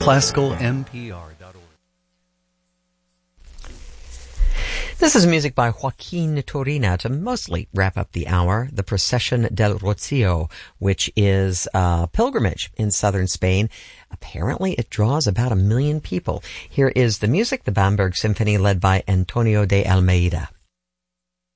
classicalmpr.org. This is music by Joaquin Turina to mostly wrap up the hour. The Procession del Rocío, which is a pilgrimage in southern Spain. Apparently it draws about 1 million people. Here is the music, the Bamberg Symphony led by Antonio de Almeida.